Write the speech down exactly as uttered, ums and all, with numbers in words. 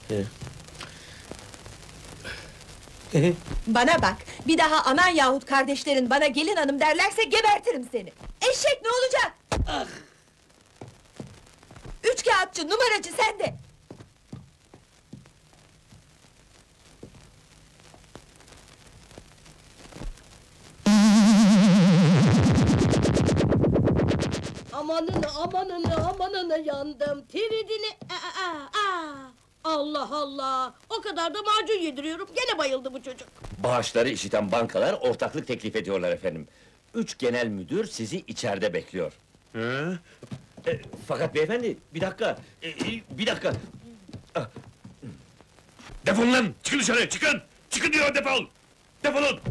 Bana bak, bir daha anan yahut kardeşlerin bana gelin hanım derlerse gebertirim seni! Eşek ne olacak? Ah! Üç kağıtçı, numaracı sende! Amanını amanını amanını yandım. Tiridini aa, aa, aa. Allah Allah! O kadar da macun yediriyorum, gene bayıldı bu çocuk. Bağışları işiten bankalar ortaklık teklif ediyorlar efendim. Üç genel müdür sizi içeride bekliyor. Hı? E, fakat beyefendi, bir dakika, e, e, bir dakika! Ah, Defolun lan! Çıkın dışarı, çıkın! Çıkın diyor, defol! Defolun!